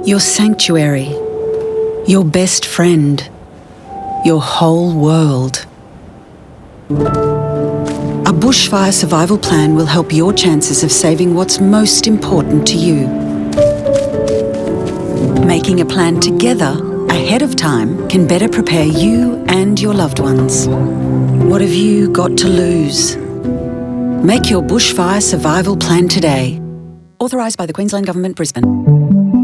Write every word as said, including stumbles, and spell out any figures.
Your sanctuary, your best friend, your whole world. A bushfire survival plan will help your chances of saving what's most important to you. Making a plan together ahead of time can better prepare you and your loved ones. What have you got to lose? Make your bushfire survival plan today. Authorised by the Queensland Government, Brisbane.